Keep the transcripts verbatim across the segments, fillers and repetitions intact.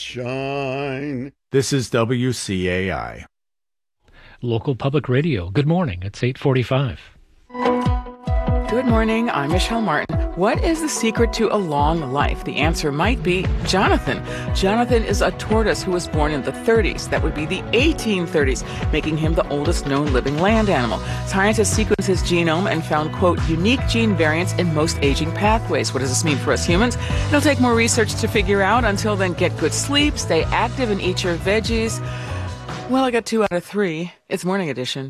shine. This is W C A I. Local Public Radio. Good morning. It's eight forty-five. Good morning. I'm Michelle Martin. What is the secret to a long life? The answer might be Jonathan. Jonathan is a tortoise who was born in the thirties. That would be the eighteen thirties, making him the oldest known living land animal. Scientists sequenced his genome and found, quote, unique gene variants in most aging pathways. What does this mean for us humans? It'll take more research to figure out. Until then, get good sleep, stay active, and eat your veggies. Well, I got two out of three. It's Morning Edition.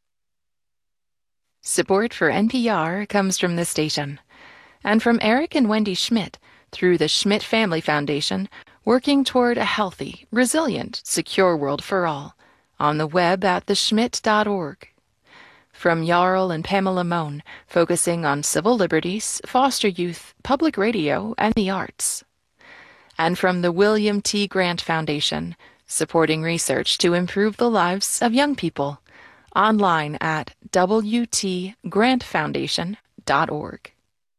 Support for N P R comes from this station and from Eric and Wendy Schmidt through the Schmidt Family Foundation, working toward a healthy, resilient, secure world for all, on the web at the schmidt dot org. From Jarl and Pamela Mohn, focusing on civil liberties, foster youth, public radio, and the arts. And from the William T. Grant Foundation, supporting research to improve the lives of young people. Online at w t grant foundation dot org.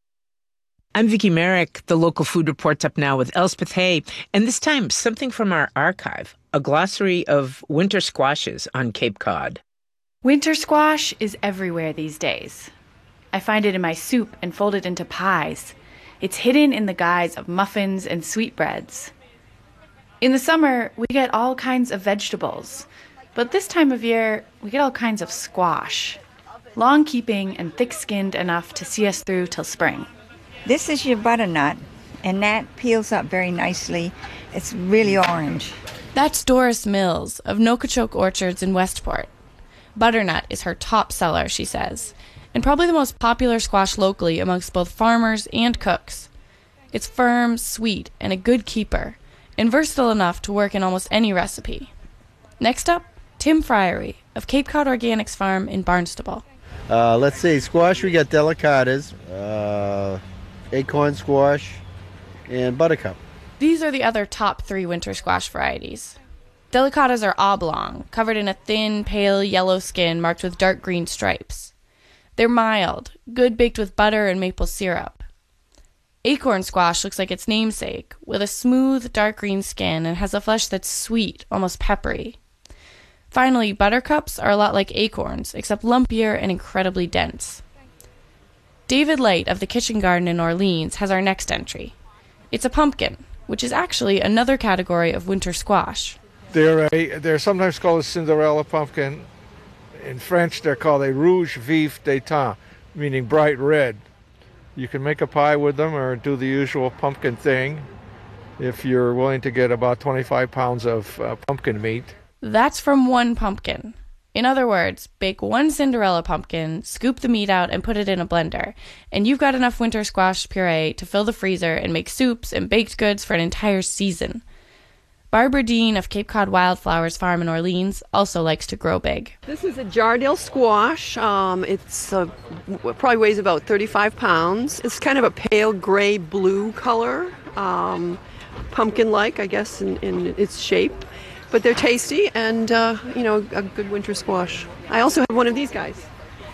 I'm Vicki Merrick. The local food report's up now with Elspeth Hay, and this time something from our archive, a glossary of winter squashes on Cape Cod. Winter squash is everywhere these days. I find it in my soup and fold it into pies. It's hidden in the guise of muffins and sweetbreads. In the summer, we get all kinds of vegetables. But this time of year, we get all kinds of squash. Long-keeping and thick-skinned enough to see us through till spring. This is your butternut, and that peels up very nicely. It's really orange. That's Doris Mills of Nokachoke Orchards in Westport. Butternut is her top seller, she says, and probably the most popular squash locally amongst both farmers and cooks. It's firm, sweet, and a good keeper, and versatile enough to work in almost any recipe. Next up, Tim Friery of Cape Cod Organics Farm in Barnstable. Uh, let's see, squash, we got delicatas, uh, acorn squash, and buttercup. These are the other top three winter squash varieties. Delicatas are oblong, covered in a thin, pale yellow skin marked with dark green stripes. They're mild, good baked with butter and maple syrup. Acorn squash looks like its namesake, with a smooth, dark green skin and has a flesh that's sweet, almost peppery. Finally, buttercups are a lot like acorns, except lumpier and incredibly dense. David Light of the Kitchen Garden in Orleans has our next entry. It's a pumpkin, which is actually another category of winter squash. They're, a, they're sometimes called a Cinderella pumpkin. In French, they're called a rouge vif d'étain, meaning bright red. You can make a pie with them or do the usual pumpkin thing if you're willing to get about twenty-five pounds of uh, pumpkin meat. That's from one pumpkin. In other words, bake one Cinderella pumpkin, scoop the meat out, and put it in a blender, and you've got enough winter squash puree to fill the freezer and make soups and baked goods for an entire season. Barbara Dean of Cape Cod Wildflowers Farm in Orleans also likes to grow big. This is a Jardel squash. Um, it's uh, probably weighs about thirty-five pounds. It's kind of a pale gray blue color, um, pumpkin-like, I guess, in, in its shape. But they're tasty and, uh, you know, a good winter squash. I also have one of these guys.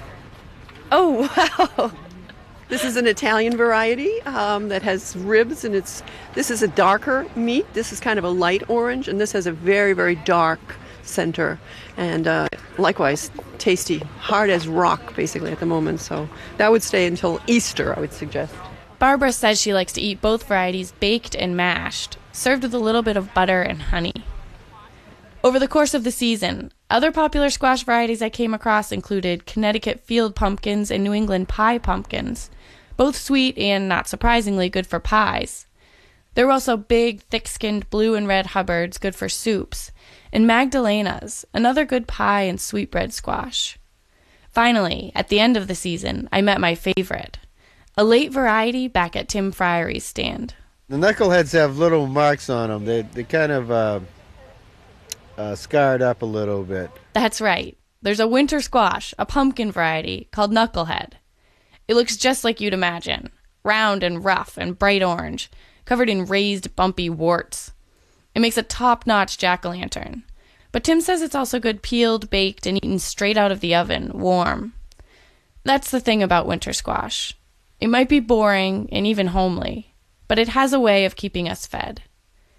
Oh, wow. This is an Italian variety um, that has ribs, and it's this is a darker meat. This is kind of a light orange, and this has a very, very dark center. And uh, likewise, tasty, hard as rock, basically, at the moment. So that would stay until Easter, I would suggest. Barbara says she likes to eat both varieties baked and mashed, served with a little bit of butter and honey. Over the course of the season, other popular squash varieties I came across included Connecticut field pumpkins and New England pie pumpkins, both sweet and, not surprisingly, good for pies. There were also big, thick-skinned blue and red Hubbards, good for soups, and Magdalenas, another good pie and sweetbread squash. Finally, at the end of the season, I met my favorite, a late variety back at Tim Friery's stand. The knuckleheads have little marks on them. They they kind of uh, uh, scarred up a little bit. That's right. There's a winter squash, a pumpkin variety, called knucklehead. It looks just like you'd imagine, round and rough and bright orange, covered in raised, bumpy warts. It makes a top-notch jack-o'-lantern. But Tim says it's also good peeled, baked, and eaten straight out of the oven, warm. That's the thing about winter squash. It might be boring and even homely, but it has a way of keeping us fed.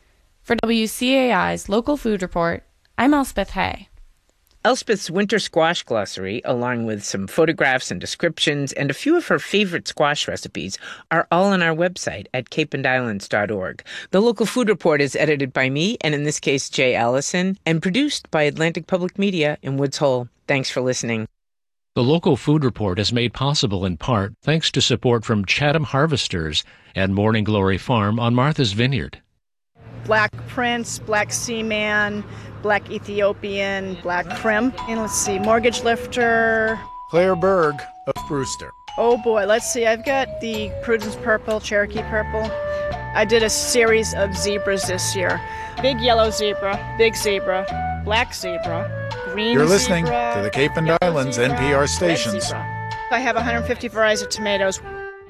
For W C A I's Local Food Report, I'm Elspeth Hay. Elspeth's winter squash glossary, along with some photographs and descriptions and a few of her favorite squash recipes, are all on our website at cape and islands dot org. The Local Food Report is edited by me, and in this case, Jay Allison, and produced by Atlantic Public Media in Woods Hole. Thanks for listening. The Local Food Report is made possible in part thanks to support from Chatham Harvesters and Morning Glory Farm on Martha's Vineyard. Black Prince, Black Seaman, Black Ethiopian, Black Crimp, and let's see, Mortgage Lifter. Claire Berg of Brewster. Oh boy, let's see, I've got the Prudence Purple, Cherokee Purple. I did a series of zebras this year. Big yellow zebra, big zebra, black zebra, green You're listening zebra, to the Cape and Islands zebra, N P R red stations. zebra. I have one hundred fifty varieties of tomatoes.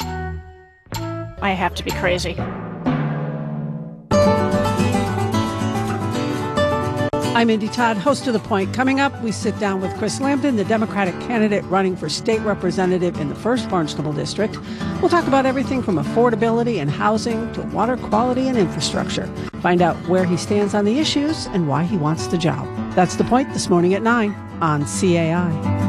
I have to be crazy. I'm Indy Todd, host of The Point. Coming up, we sit down with Chris Lambton, the Democratic candidate running for state representative in the first Barnstable District. We'll talk about everything from affordability and housing to water quality and infrastructure. Find out where he stands on the issues and why he wants the job. That's The Point this morning at nine on C A I.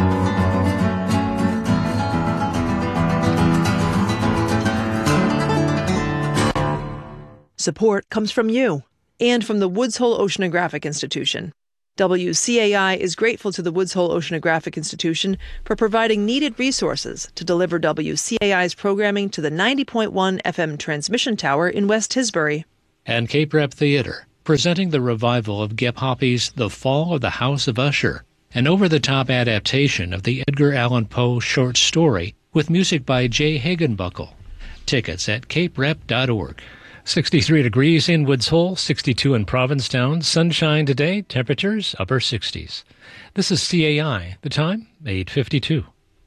Support comes from you and from the Woods Hole Oceanographic Institution. W C A I is grateful to the Woods Hole Oceanographic Institution for providing needed resources to deliver W C A I's programming to the ninety point one F M transmission tower in West Tisbury. And Cape Rep Theater, presenting the revival of Gep Hoppy's The Fall of the House of Usher, an over-the-top adaptation of the Edgar Allan Poe short story with music by Jay Hagenbuckle. Tickets at cape rep dot org. sixty-three degrees in Woods Hole, sixty-two in Provincetown. Sunshine today, temperatures upper sixties. This is C A I. The time, eight fifty-two.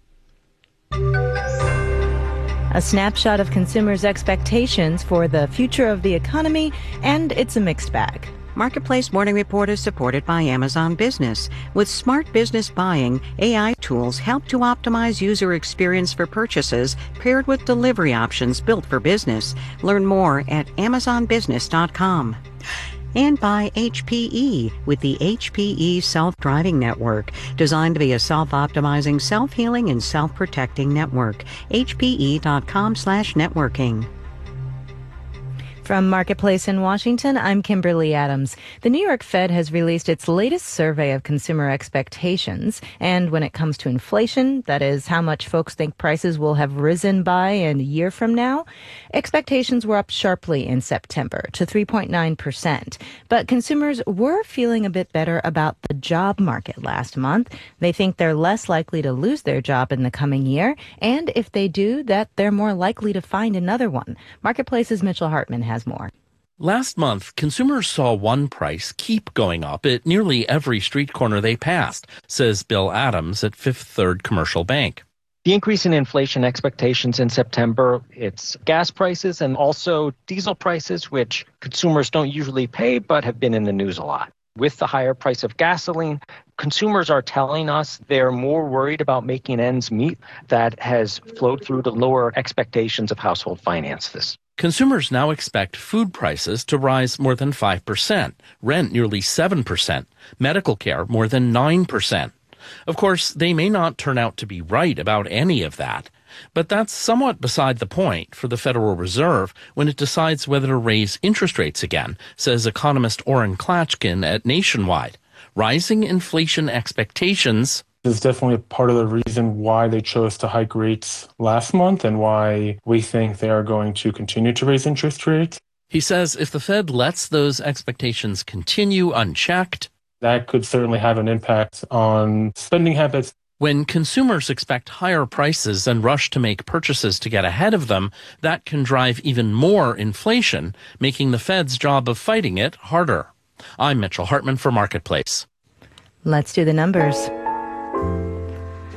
A snapshot of consumers' expectations for the future of the economy, and it's a mixed bag. Marketplace Morning Report is supported by Amazon Business. With smart business buying, A I tools help to optimize user experience for purchases, paired with delivery options built for business. Learn more at amazon business dot com. And by H P E with the H P E Self-Driving Network, designed to be a self-optimizing, self-healing, and self-protecting network. H P E dot com slash networking. From Marketplace in Washington, I'm Kimberly Adams. The New York Fed has released its latest survey of consumer expectations. And when it comes to inflation, that is how much folks think prices will have risen by in a year from now, expectations were up sharply in September to three point nine percent. But consumers were feeling a bit better about the job market last month. They think they're less likely to lose their job in the coming year. And if they do, that they're more likely to find another one. Marketplace's Mitchell Hartman has more. Last month, consumers saw one price keep going up at nearly every street corner they passed, says Bill Adams at Fifth Third Commercial Bank. The increase in inflation expectations in September, it's gas prices and also diesel prices, which consumers don't usually pay but have been in the news a lot. With the higher price of gasoline, consumers are telling us they're more worried about making ends meet. That has flowed through to lower expectations of household finances. Consumers now expect food prices to rise more than five percent, rent nearly seven percent, medical care more than nine percent. Of course, they may not turn out to be right about any of that, but that's somewhat beside the point for the Federal Reserve when it decides whether to raise interest rates again, says economist Orrin Klatchkin at Nationwide. Rising inflation expectations is definitely part of the reason why they chose to hike rates last month and why we think they are going to continue to raise interest rates. He says if the Fed lets those expectations continue unchecked, that could certainly have an impact on spending habits. When consumers expect higher prices and rush to make purchases to get ahead of them, that can drive even more inflation, making the Fed's job of fighting it harder. I'm Mitchell Hartman for Marketplace. Let's do the numbers.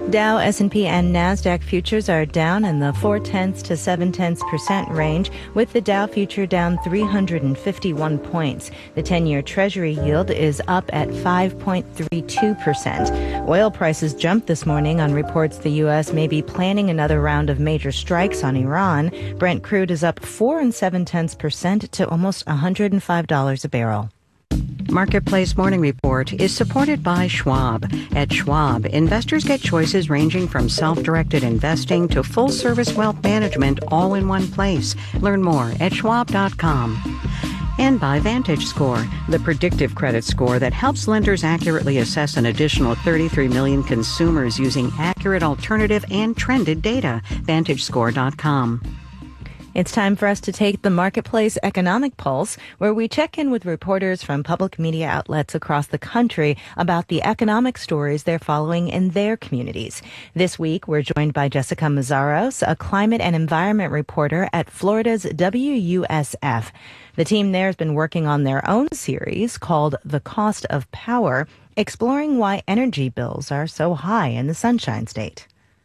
Dow, S and P, and NASDAQ futures are down in the four-tenths to seven-tenths percent range, with the Dow future down three hundred fifty-one points. The ten-year Treasury yield is up at five point three two percent. Oil prices jumped this morning on reports the U S may be planning another round of major strikes on Iran. Brent crude is up four and seven-tenths percent to almost one hundred five dollars a barrel. Marketplace Morning Report is supported by Schwab. At Schwab, investors get choices ranging from self-directed investing to full-service wealth management all in one place. Learn more at schwab dot com. And by VantageScore, the predictive credit score that helps lenders accurately assess an additional thirty-three million consumers using accurate alternative and trended data. vantage score dot com. It's time for us to take the Marketplace Economic Pulse, where we check in with reporters from public media outlets across the country about the economic stories they're following in their communities. This week, we're joined by Jessica Mazzaros, a climate and environment reporter at Florida's W U S F. The team there has been working on their own series called The Cost of Power, exploring why energy bills are so high in the Sunshine State.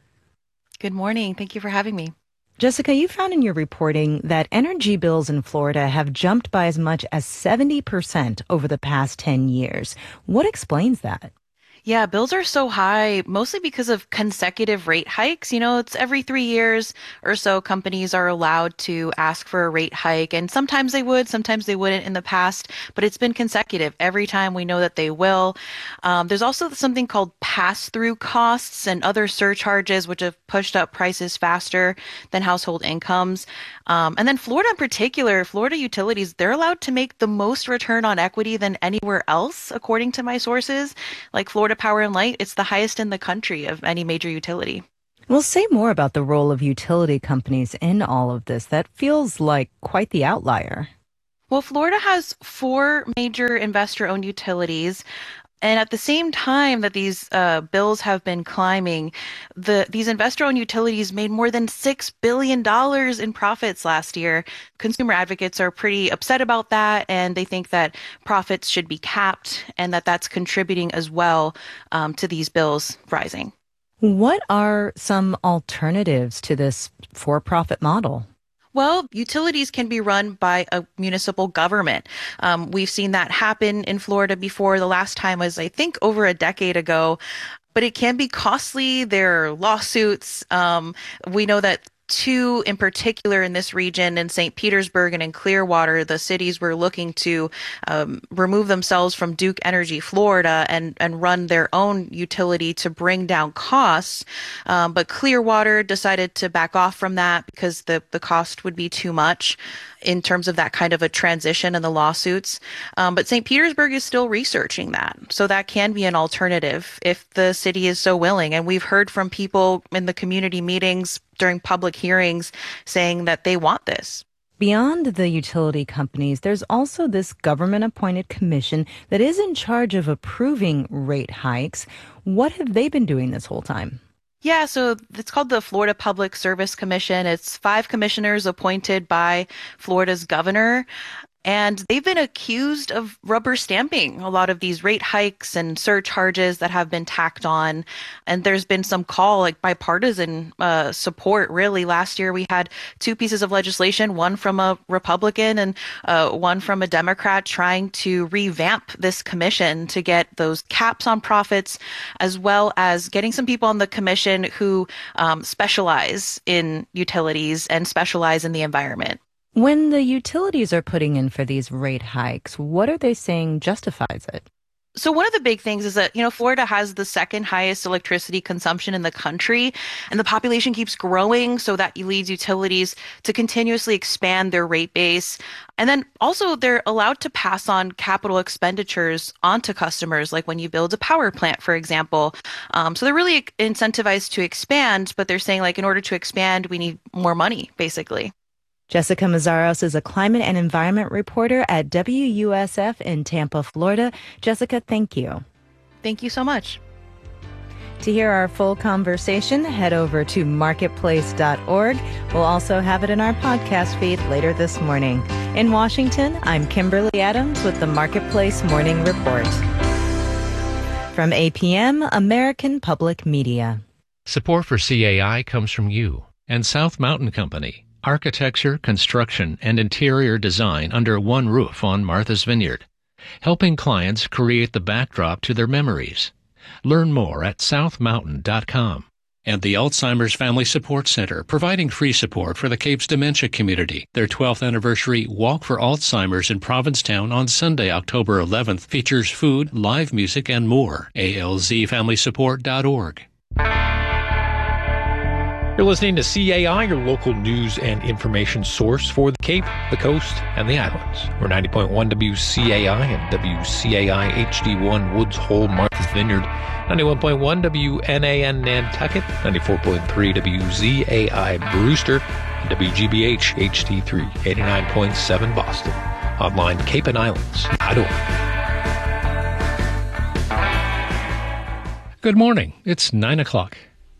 Good morning. Thank you for having me. Jessica, you found in your reporting that energy bills in Florida have jumped by as much as seventy percent over the past ten years. What explains that? Yeah, bills are so high, mostly because of consecutive rate hikes. You know, it's every three years or so companies are allowed to ask for a rate hike. And sometimes they would, sometimes they wouldn't in the past, but it's been consecutive. Every time we know that they will. Um, there's also something called pass-through costs and other surcharges, which have pushed up prices faster than household incomes. Um, and then Florida in particular, Florida utilities, they're allowed to make the most return on equity than anywhere else, according to my sources. Like Florida Power and Light, it's the highest in the country of any major utility. Well, say more about the role of utility companies in all of this. That feels like quite the outlier. Well, Florida has four major investor-owned utilities. And at the same time that these uh, bills have been climbing, the these investor-owned utilities made more than six billion dollars in profits last year. Consumer advocates are pretty upset about that, and they think that profits should be capped and that that's contributing as well um, to these bills rising. What are some alternatives to this for-profit model? Well, utilities can be run by a municipal government. Um, we've seen that happen in Florida before. The last time was, I think, over a decade ago. But it can be costly. There are lawsuits. Um, we know that two in particular in this region, in Saint Petersburg and in Clearwater, the cities were looking to um, remove themselves from Duke Energy Florida and, and run their own utility to bring down costs. Um, but Clearwater decided to back off from that because the, the cost would be too much in terms of that kind of a transition and the lawsuits. Um, but Saint Petersburg is still researching that. So that can be an alternative if the city is so willing. And we've heard from people in the community meetings during public hearings saying that they want this. Beyond the utility companies, there's also this government-appointed commission that is in charge of approving rate hikes. What have they been doing this whole time? Yeah, so it's called the Florida Public Service Commission. It's five commissioners appointed by Florida's governor. And they've been accused of rubber stamping a lot of these rate hikes and surcharges that have been tacked on. And there's been some call, like bipartisan uh, support, really. Last year, we had two pieces of legislation, one from a Republican and uh, one from a Democrat, trying to revamp this commission to get those caps on profits, as well as getting some people on the commission who um, specialize in utilities and specialize in the environment. When the utilities are putting in for these rate hikes, what are they saying justifies it? So one of the big things is that, you know, Florida has the second highest electricity consumption in the country, and the population keeps growing. So that leads utilities to continuously expand their rate base. And then also they're allowed to pass on capital expenditures onto customers, like when you build a power plant, for example. Um, so they're really incentivized to expand, but they're saying, like, in order to expand, we need more money, basically. Jessica Mazzaros is a climate and environment reporter at W U S F in Tampa, Florida. Jessica, thank you. Thank you so much. To hear our full conversation, head over to marketplace dot org. We'll also have it in our podcast feed later this morning. In Washington, I'm Kimberly Adams with the Marketplace Morning Report. From A P M, American Public Media. Support for C A I comes from you and South Mountain Company, architecture, construction, and interior design under one roof on Martha's Vineyard, helping clients create the backdrop to their memories. Learn more at south mountain dot com. And the Alzheimer's Family Support Center, providing free support for the Cape's dementia community. Their twelfth anniversary Walk for Alzheimer's in Provincetown on Sunday, October eleventh, features food, live music, and more. A L Z family support dot org. You're listening to C A I, your local news and information source for the Cape, the Coast, and the Islands. We're ninety point one W C A I and W C A I H D one Woods Hole, Martha's Vineyard, ninety-one point one W N A N Nantucket, ninety-four point three W Z A I Brewster, and W G B H H D three, eighty-nine point seven Boston. Online, cape and islands dot org. Good morning. It's nine o'clock.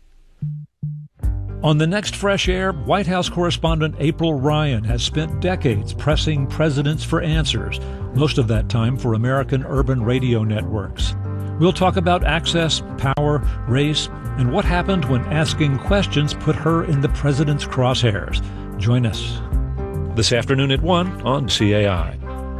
On the next Fresh Air, White House correspondent April Ryan has spent decades pressing presidents for answers, most of that time for American urban radio networks. We'll talk about access, power, race, and what happened when asking questions put her in the president's crosshairs. Join us this afternoon at one on C A I.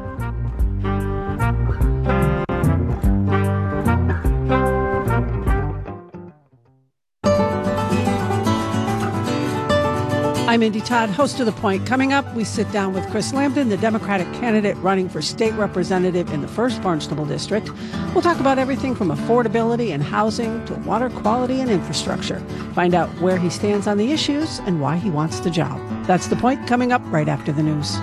I'm Indy Todd, host of The Point. Coming up, we sit down with Chris Lambton, the Democratic candidate running for state representative in the first Barnstable District. We'll talk about everything from affordability and housing to water quality and infrastructure. Find out where he stands on the issues and why he wants the job. That's The Point, coming up right after the news.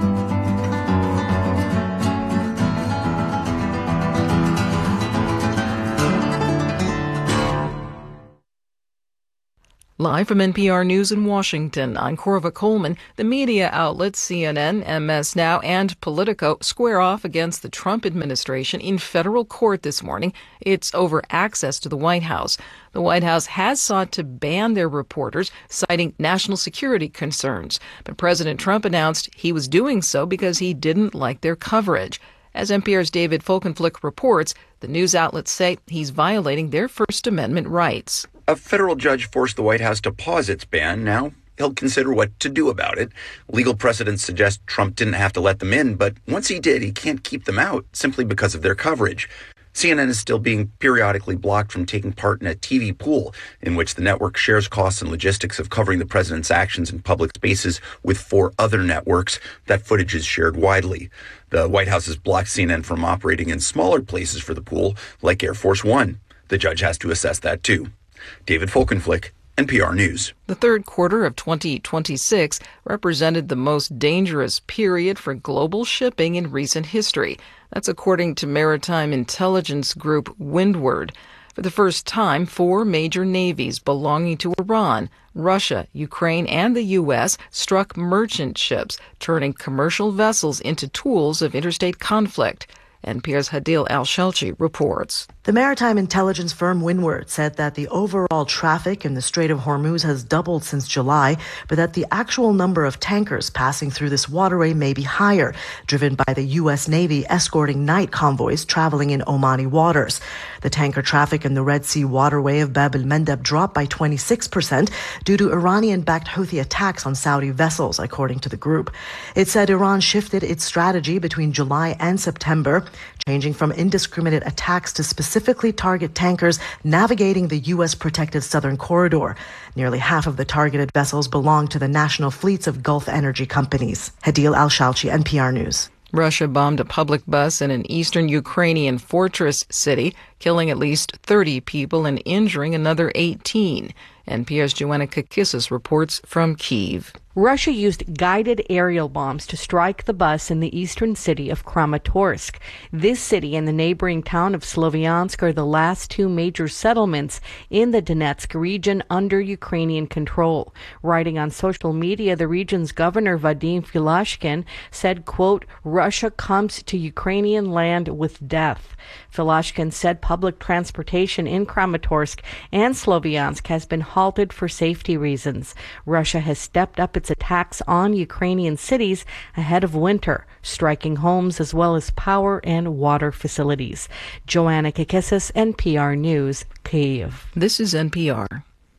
Live from N P R News in Washington, I'm Corva Coleman. The media outlets C N N, M S Now, and Politico square off against the Trump administration in federal court this morning. It's over access to the White House. The White House has sought to ban their reporters, citing national security concerns. But President Trump announced he was doing so because he didn't like their coverage. As N P R's David Folkenflik reports, the news outlets say he's violating their First Amendment rights. A federal judge forced the White House to pause its ban. Now he'll consider what to do about it. Legal precedents suggest Trump didn't have to let them in, but once he did, he can't keep them out simply because of their coverage. C N N is still being periodically blocked from taking part in a T V pool in which the network shares costs and logistics of covering the president's actions in public spaces with four other networks. That footage is shared widely. The White House has blocked C N N from operating in smaller places for the pool, like Air Force One. The judge has to assess that too. David Folkenflik, N P R News. The third quarter of twenty twenty-six represented the most dangerous period for global shipping in recent history. That's according to maritime intelligence group Windward. For the first time, four major navies belonging to Iran, Russia, Ukraine, and the U S struck merchant ships, turning commercial vessels into tools of interstate conflict. N P R's Hadil Al-Shelchi reports. The maritime intelligence firm Windward said that the overall traffic in the Strait of Hormuz has doubled since July, but that the actual number of tankers passing through this waterway may be higher, driven by the U S Navy escorting night convoys traveling in Omani waters. The tanker traffic in the Red Sea waterway of Bab el-Mandeb dropped by twenty-six percent due to Iranian-backed Houthi attacks on Saudi vessels, according to the group. It said Iran shifted its strategy between July and September, changing from indiscriminate attacks to specifically target tankers navigating the U S protected southern corridor. Nearly half of the targeted vessels belong to the national fleets of Gulf energy companies. Hadil Al-Shalchi, N P R News. Russia bombed a public bus in an eastern Ukrainian fortress city, killing at least thirty people and injuring another eighteen. N P R's Joanna Kakissis reports from Kyiv. Russia used guided aerial bombs to strike the bus in the eastern city of Kramatorsk. This city and the neighboring town of Sloviansk are the last two major settlements in the Donetsk region under Ukrainian control. Writing on social media, the region's governor Vadim Filashkin said, quote, "Russia comes to Ukrainian land with death." Filashkin said public transportation in Kramatorsk and Sloviansk has been halted for safety reasons. Russia has stepped up its attacks on Ukrainian cities ahead of winter, striking homes as well as power and water facilities. Joanna Kakissis, N P R News, Kyiv. This is N P R.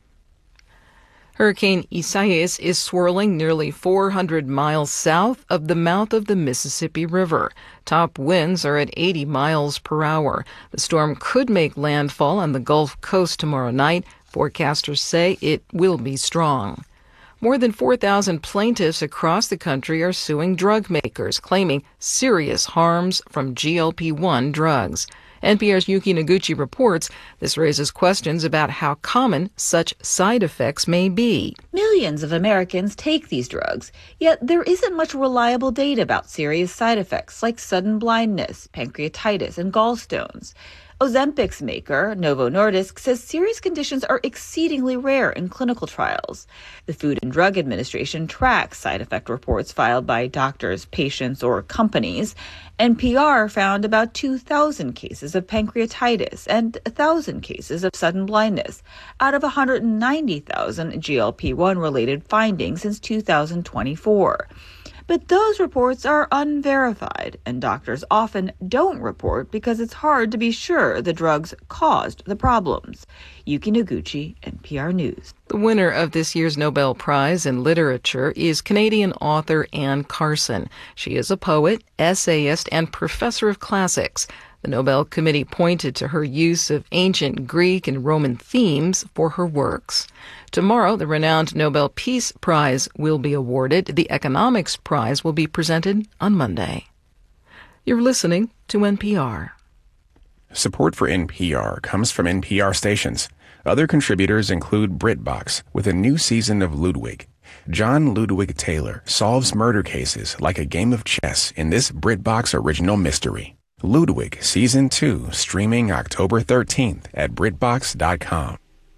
Hurricane Isaias is swirling nearly four hundred miles south of the mouth of the Mississippi River. Top winds are at eighty miles per hour. The storm could make landfall on the Gulf Coast tomorrow night. Forecasters say it will be strong. More than four thousand plaintiffs across the country are suing drug makers, claiming serious harms from G L P one drugs. N P R's Yuki Noguchi reports this raises questions about how common such side effects may be. Millions of Americans take these drugs, yet there isn't much reliable data about serious side effects like sudden blindness, pancreatitis, and gallstones. Ozempic's maker, Novo Nordisk, says serious conditions are exceedingly rare in clinical trials. The Food and Drug Administration tracks side effect reports filed by doctors, patients, or companies. N P R found about two thousand cases of pancreatitis and one thousand cases of sudden blindness out of one hundred ninety thousand G L P one related findings since two thousand twenty-four. But those reports are unverified, and doctors often don't report because it's hard to be sure the drugs caused the problems. Yuki Noguchi, N P R News. The winner of this year's Nobel Prize in Literature is Canadian author Anne Carson. She is a poet, essayist, and professor of classics. The Nobel Committee pointed to her use of ancient Greek and Roman themes for her works. Tomorrow, the renowned Nobel Peace Prize will be awarded. The Economics Prize will be presented on Monday. You're listening to N P R. Support for N P R comes from N P R stations. Other contributors include BritBox with a new season of Ludwig. John Ludwig Taylor solves murder cases like a game of chess in this BritBox original mystery. Ludwig Season two, streaming October thirteenth at Britbox dot com.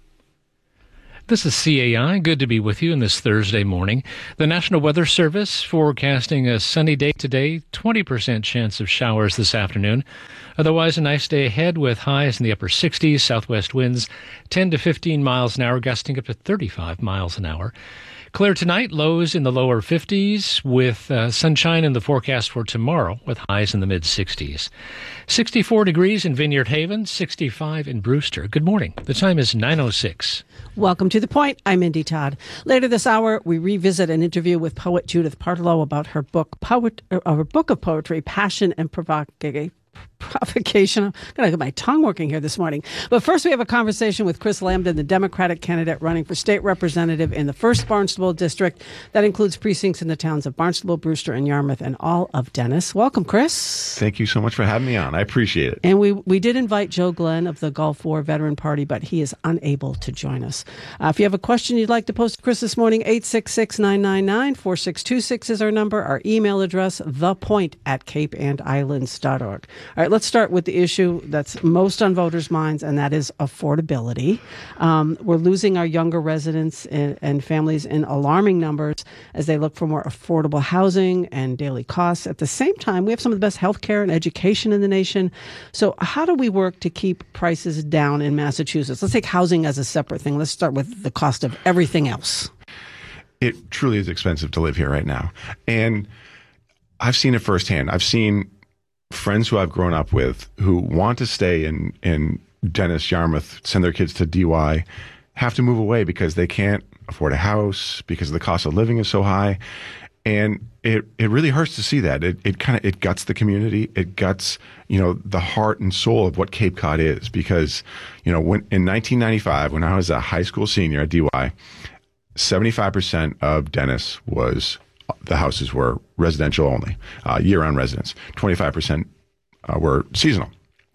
This is C A I. Good to be with you on this Thursday morning. The National Weather Service forecasting a sunny day today, twenty percent chance of showers this afternoon. Otherwise, a nice day ahead with highs in the upper sixties, southwest winds ten to fifteen miles an hour, gusting up to thirty-five miles an hour. Clear tonight, lows in the lower fifties with uh, sunshine in the forecast for tomorrow with highs in the mid-sixties. sixty-four degrees in Vineyard Haven, sixty-five in Brewster. Good morning. The time is nine oh six. Welcome to The Point. I'm Mindy Todd. Later this hour, we revisit an interview with poet Judith Partlow about her book, poet, uh, her book of poetry, Passion and Provocation. Provocation. I'm going to get my tongue working here this morning. But first, we have a conversation with Chris Lambdin, the Democratic candidate running for state representative in the first Barnstable district. That includes precincts in the towns of Barnstable, Brewster, and Yarmouth, and all of Dennis. Welcome, Chris. Thank you so much for having me on. I appreciate it. And we, we did invite Joe Glenn of the Gulf War Veteran Party, but he is unable to join us. Uh, if you have a question you'd like to post to Chris this morning, eight six six, nine nine nine, four six two six is our number. Our email address, thepoint at cape and islands dot org. All right, let's start with the issue that's most on voters' minds, and that is affordability. Um, we're losing our younger residents and, and families in alarming numbers as they look for more affordable housing and daily costs. At the same time, we have some of the best health care and education in the nation. So how do we work to keep prices down in Massachusetts? Let's take housing as a separate thing. Let's start with the cost of everything else. It truly is expensive to live here right now. And I've seen it firsthand. I've seen friends who I've grown up with who want to stay in, in Dennis, Yarmouth, send their kids to D Y, have to move away because they can't afford a house, because the cost of living is so high. And it, it really hurts to see that. It, it kind of, it guts the community. It guts, you know, the heart and soul of what Cape Cod is. Because, you know, when in nineteen ninety-five, when I was a high school senior at D Y, seventy-five percent of Dennis was the houses were residential only, uh, year-round residents. twenty-five percent uh, were seasonal.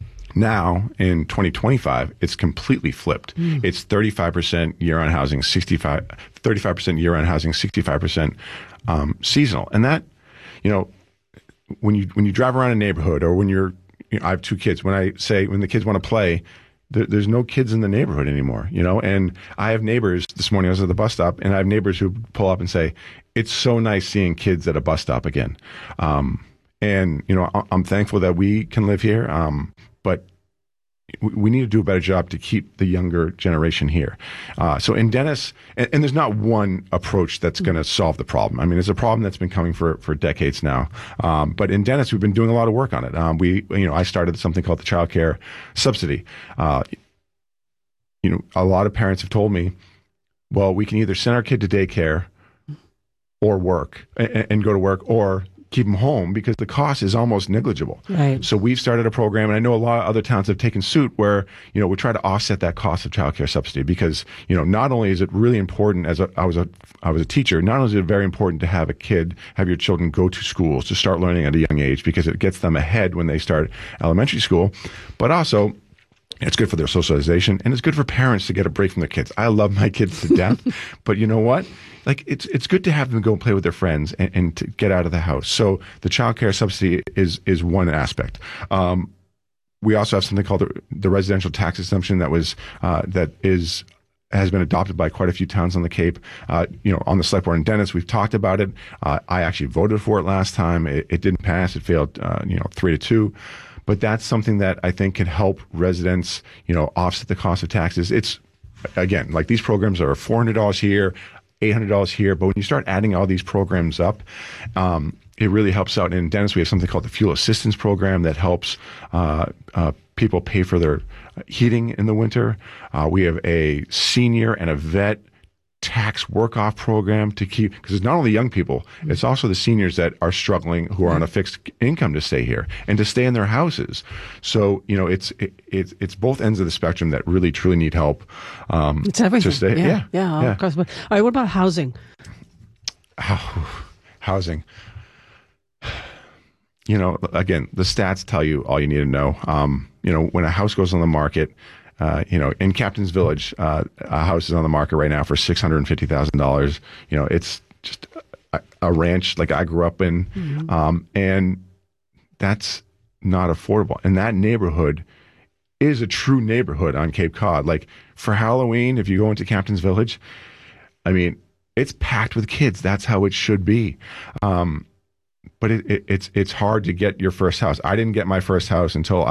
Now, in twenty twenty-five, it's completely flipped. Mm. It's thirty-five percent year-round housing, sixty-five, thirty-five percent year-round housing, sixty-five percent um, seasonal. And that, you know, when you when you drive around a neighborhood, or when you're, you know, I have two kids. When I say when the kids want to play, there, there's no kids in the neighborhood anymore. You know, and I have neighbors. This morning I was at the bus stop, and I have neighbors who pull up and say, "It's so nice seeing kids at a bus stop again." Um, and you know, I'm thankful that we can live here. Um, but we need to do a better job to keep the younger generation here. Uh, so in Dennis, and, and there's not one approach that's going to solve the problem. I mean, it's a problem that's been coming for, for decades now. Um, but in Dennis, we've been doing a lot of work on it. Um, we, you know, I started something called the Child Care Subsidy. Uh, you know, a lot of parents have told me, well, we can either send our kid to daycare or work and, and go to work, or keep them home because the cost is almost negligible. Right. So we've started a program, and I know a lot of other towns have taken suit where, you know, we try to offset that cost of childcare subsidy because, you know, not only is it really important as a, I was a, I was a teacher, not only is it very important to have a kid, have your children go to schools to start learning at a young age because it gets them ahead when they start elementary school, but also it's good for their socialization, and it's good for parents to get a break from their kids. I love my kids to death, but you know what? Like it's it's good to have them go and play with their friends and, and to get out of the house. So the child care subsidy is is one aspect. Um, we also have something called the, the residential tax exemption that was uh, that is has been adopted by quite a few towns on the Cape. Uh, you know, on the select board in Dennis, we've talked about it. Uh, I actually voted for it last time. It, it didn't pass. It failed. Uh, you know, three to two. But that's something that I think can help residents, you know, offset the cost of taxes. It's, again, like these programs are four hundred dollars here, eight hundred dollars here. But when you start adding all these programs up, um, it really helps out. In Dennis, we have something called the Fuel Assistance Program that helps uh, uh, people pay for their heating in the winter. Uh, we have a senior and a vet tax work-off program to keep, because it's not only young people, it's also the seniors that are struggling who are on a fixed income to stay here and to stay in their houses. So, you know, it's it, it's it's both ends of the spectrum that really, truly need help. Um, It's everything. To stay. Yeah, Yeah. yeah. yeah. Of course. But, all right, what about housing? Housing. You know, again, the stats tell you all you need to know. Um, you know, when a house goes on the market, Uh, you know, in Captain's Village, uh, a house is on the market right now for six hundred fifty thousand dollars. You know, it's just a, a ranch like I grew up in. Mm-hmm. Um, and that's not affordable. And that neighborhood is a true neighborhood on Cape Cod. Like for Halloween, if you go into Captain's Village, I mean, it's packed with kids. That's how it should be. Um, but it, it, it's, it's hard to get your first house. I didn't get my first house until